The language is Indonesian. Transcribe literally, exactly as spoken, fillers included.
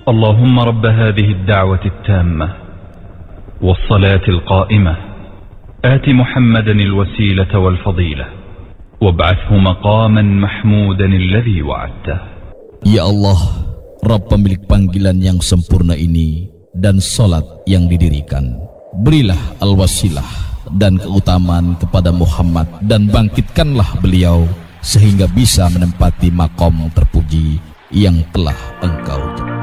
اللهم رب هذه الدعوة التامة والصلاة القائمة آت محمدا الوسيلة والفضيلة وابعثه مقاما محمودا الذي وعدته. Ya Allah, Rabb pemilik panggilan yang sempurna ini dan salat yang didirikan, berilah al-wasilah dan keutamaan kepada Muhammad dan bangkitkanlah beliau sehingga bisa menempati makom terpuji yang telah Engkau